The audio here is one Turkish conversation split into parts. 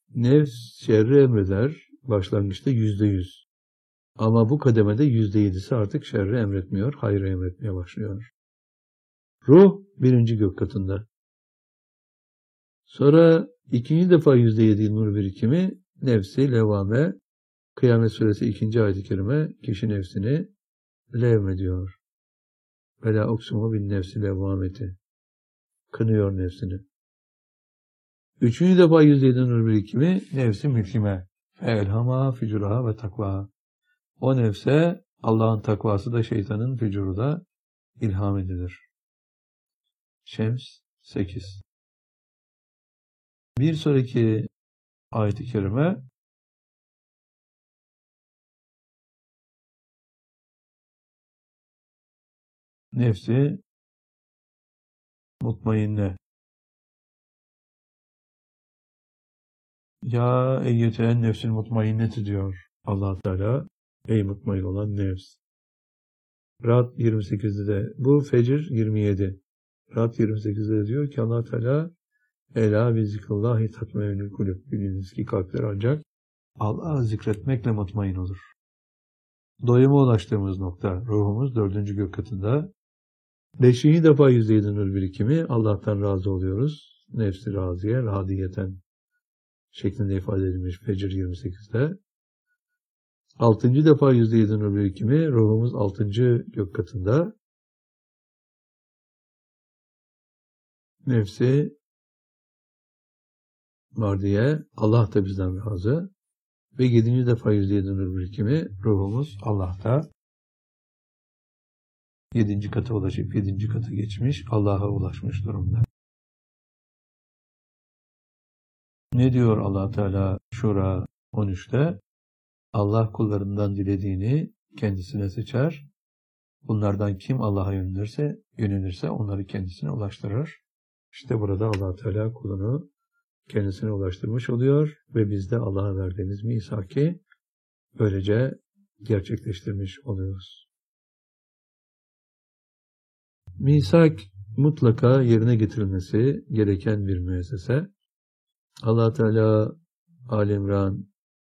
Nefs şerri emreder. Başlangıçta %100. Ama bu kademede %7'si artık şerri emretmiyor, hayrı emretmeye başlıyor. Ruh birinci gök katında. Sonra ikinci defa %7 nur birikimi nefsi levvame. Kıyamet Suresi 2. ayet-i kerime kişi nefsini levmediyor. Ve la uksumu bin nefsi levvameti. Kınıyor nefsini. Üçüncü defa %7 nur birikimi nefsi mülkime. Elhama fücuraha ve takvaha. O nefse Allah'ın takvası da şeytanın fücuru da ilham edilir. Şems 8. Bir sonraki ayet-i kerime nefsi mutmainne. Ya eyyeten nefsin mutmainneti diyor Allah Teala. Ey mutmain olan nefs. Ra'd 28'de de bu Fecr 27. Ra'd 28'de de diyor ki Allah Teala Ela bi zikrullahi tatmainul kulüp. Biliniz ki kalpler ancak Allah'ı zikretmekle mutmain olur. Doyuma ulaştığımız nokta ruhumuz 4. gök katında. 5. defa %7 nur birikimi Allah'tan razı oluyoruz. Nefsi raziye, radiyeten şeklinde ifade edilmiş Fecr 28'de. 6. defa %7 nur birikimi ruhumuz 6. gök katında. Nefsi mardiye, Allah da bizden razı. Ve 7. defa %7 nur birikimi ruhumuz Allah'ta. 7. kata ulaşıp 7. kata geçmiş, Allah'a ulaşmış durumda. Ne diyor Allah Teala Şura 13'te? Allah kullarından dilediğini kendisine seçer. Bunlardan kim Allah'a yönelirse onları kendisine ulaştırır. İşte burada Allah Teala kulunu kendisine ulaştırmış oluyor ve biz de Allah'a verdiğimiz misaki böylece gerçekleştirmiş oluyoruz. Misak mutlaka yerine getirilmesi gereken bir müessese. Allah Teala Ali İmran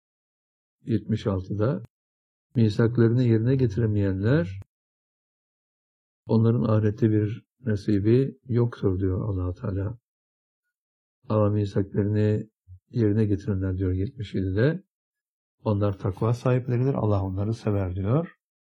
76'da misaklarını yerine getiremeyenler onların ahirette bir nasibi yoktur diyor Allah Teala. Ama misaklarını yerine getirenler diyor 77'de onlar takva sahipleridir. Allah onları sever diyor.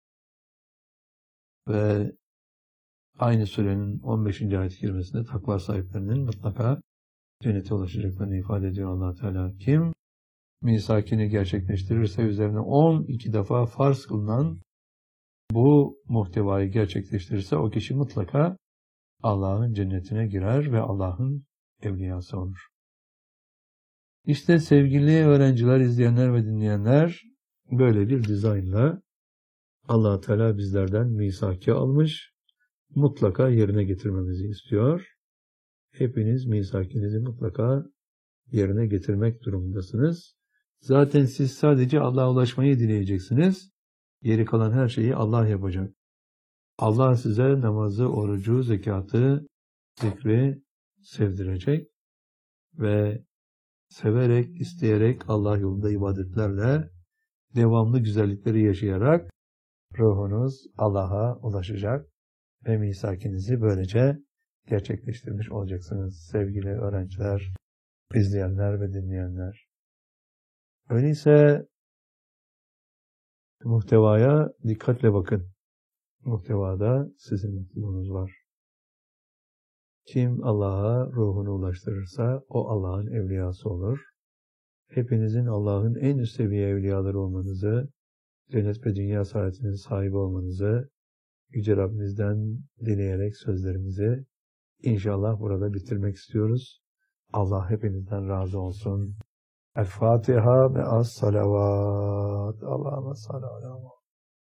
Ve aynı surenin 15. ayet-i kerimesinde takva sahiplerinin mutlaka cennete ulaşacaklarını ifade ediyor Allah Teala. Kim misakini gerçekleştirirse üzerine 12 defa farz kılınan bu muhtevayı gerçekleştirirse o kişi mutlaka Allah'ın cennetine girer ve Allah'ın evliyası olur. İşte sevgili öğrenciler, izleyenler ve dinleyenler böyle bir dizaynla Allah Teala bizlerden misaki almış, mutlaka yerine getirmemizi istiyor. Hepiniz misakinizi mutlaka yerine getirmek durumundasınız. Zaten siz sadece Allah'a ulaşmayı dileyeceksiniz. Geri kalan her şeyi Allah yapacak. Allah size namazı, orucu, zekatı, zikri sevdirecek ve severek, isteyerek Allah yolunda ibadetlerle devamlı güzellikleri yaşayarak ruhunuz Allah'a ulaşacak ve misakinizi böylece gerçekleştirmiş olacaksınız sevgili öğrenciler, izleyenler ve dinleyenler. Öyleyse muhtevaya dikkatle bakın. Muhtevada sizin mutluluğunuz var. Kim Allah'a ruhunu ulaştırırsa o Allah'ın evliyası olur. Hepinizin Allah'ın en üst seviye evliyaları olmanızı, cennet ve dünya saadetinin sahibi olmanızı Yüce Rabbimizden dileyerek sözlerimizi inşallah burada bitirmek istiyoruz. Allah hepinizden razı olsun. El Fatiha ve as-salavat. Allah'ıma salli ala